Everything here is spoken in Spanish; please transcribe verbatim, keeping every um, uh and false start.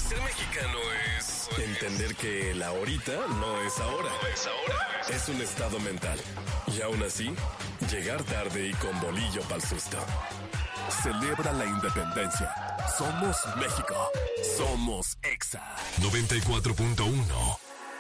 Ser mexicano es entender que la ahorita no es ahora. No es ahora. Es un estado mental. Y aún así, llegar tarde y con bolillo pa'l susto. Celebra la independencia. Somos México. Somos Exa. noventa y cuatro punto uno